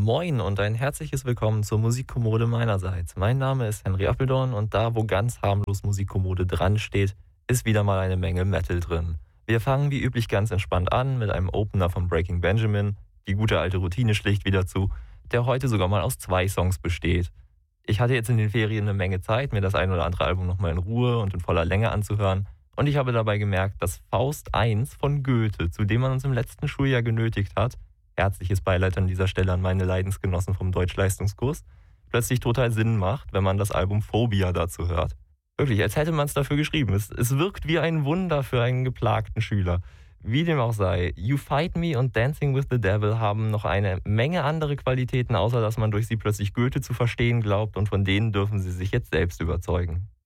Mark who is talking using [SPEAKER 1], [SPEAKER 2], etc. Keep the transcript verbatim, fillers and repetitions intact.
[SPEAKER 1] Moin und ein herzliches Willkommen zur Musikkommode meinerseits. Mein Name ist Henry Appeldorn und da, wo ganz harmlos Musikkommode dran steht, ist wieder mal eine Menge Metal drin. Wir fangen wie üblich ganz entspannt an mit einem Opener von Breaking Benjamin. Die gute alte Routine schlägt wieder zu, der heute sogar mal aus zwei Songs besteht. Ich hatte jetzt in den Ferien eine Menge Zeit, mir das ein oder andere Album nochmal in Ruhe und in voller Länge anzuhören. Und ich habe dabei gemerkt, dass Faust eins von Goethe, zu dem man uns im letzten Schuljahr genötigt hat, herzliches Beileid an dieser Stelle an meine Leidensgenossen vom Deutschleistungskurs, plötzlich total Sinn macht, wenn man das Album Phobia dazu hört. Wirklich, als hätte man es dafür geschrieben. Es, es wirkt wie ein Wunder für einen geplagten Schüler. Wie dem auch sei, You Fight Me und Dancing with the Devil haben noch eine Menge andere Qualitäten, außer dass man durch sie plötzlich Goethe zu verstehen glaubt, und von denen dürfen sie sich jetzt selbst überzeugen.